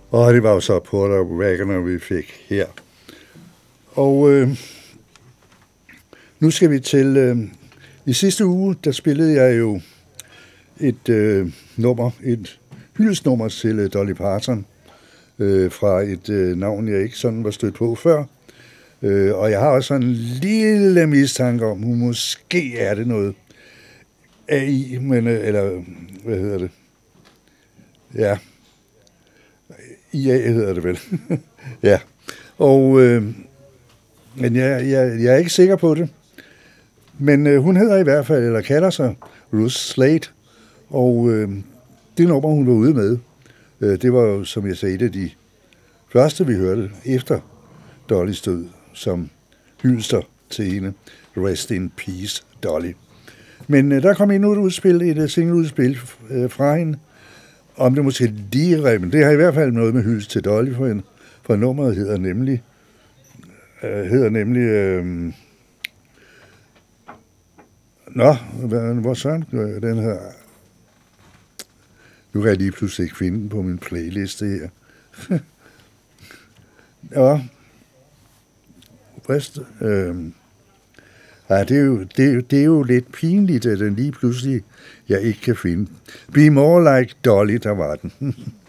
Og det var jo så Porter Wagoner, vi fik her. Og nu skal vi til... I sidste uge, der spillede jeg jo et hyldestnummer til Dolly Parton fra et navn, jeg ikke sådan var stødt på før. Og jeg har også en lille mistanke om, hun måske er det noget AI, men, eller hvad hedder det? Ja, IA hedder det vel. Ja, og men jeg er ikke sikker på det. Men hun hedder i hvert fald, eller kalder sig Ruth Slade, og det nummer, hun var ude med, det var jo, som jeg sagde, et af de første, vi hørte efter Dollys død, som hyldester til hende. Rest in peace, Dolly. Men der kom endnu et singleudspil fra hende, om det måske lige, men det har i hvert fald noget med hyldest til Dolly for hende, for nummeret hedder nemlig hvor søren den her... Nu kan jeg lige pludselig ikke finde den på min playliste her. Ja. Det er jo lidt pinligt, at den lige pludselig jeg ikke kan finde. Be More Like Dolly, der var den.